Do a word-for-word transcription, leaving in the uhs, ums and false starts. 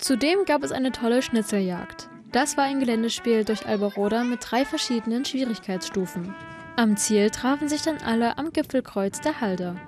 Zudem gab es eine tolle Schnitzeljagd. Das war ein Geländespiel durch Alberoda mit drei verschiedenen Schwierigkeitsstufen. Am Ziel trafen sich dann alle am Gipfelkreuz der Halde.